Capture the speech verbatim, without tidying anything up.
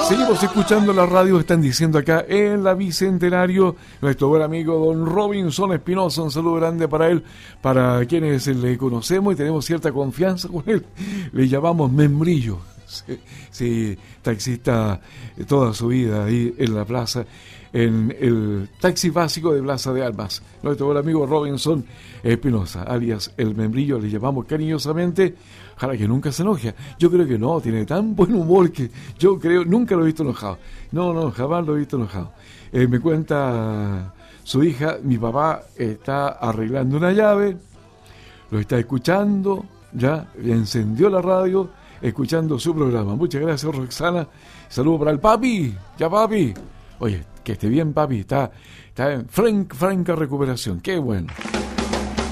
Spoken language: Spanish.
Seguimos escuchando la radio, están diciendo acá en la Bicentenario, nuestro buen amigo don Robinson Espinosa, un saludo grande para él, para quienes le conocemos y tenemos cierta confianza con él, le llamamos Membrillo, sí, sí, taxista toda su vida ahí en la plaza, en el taxi básico de Plaza de Armas, nuestro buen amigo Robinson Espinosa, alias el Membrillo, le llamamos cariñosamente. Ojalá que nunca se enoje. Yo creo que no, tiene tan buen humor que yo creo, nunca lo he visto enojado. No, no, jamás lo he visto enojado. Eh, me cuenta su hija, mi papá está arreglando una llave, lo está escuchando, ya encendió la radio, escuchando su programa. Muchas gracias, Roxana. Saludos para el papi, ya papi. Oye, que esté bien, papi, está, está en franca, franca recuperación. Qué bueno.